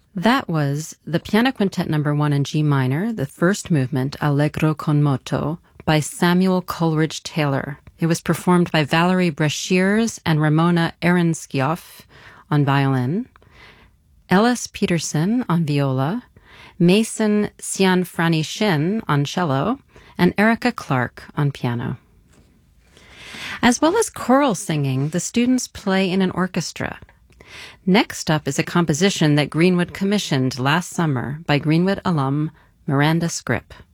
That was the Piano Quintet No. 1 in G minor, the first movement, Allegro con moto, by Samuel Coleridge Taylor. It was performed by Valerie Brashears and Ramona Ehrenskioff on violin, Ellis Peterson on viola, Mason Cianfrani Shin on cello, and Erica Clark on piano. As well as choral singing, the students play in an orchestra. Next up is a composition that Greenwood commissioned last summer by Greenwood alum Miranda Scripp.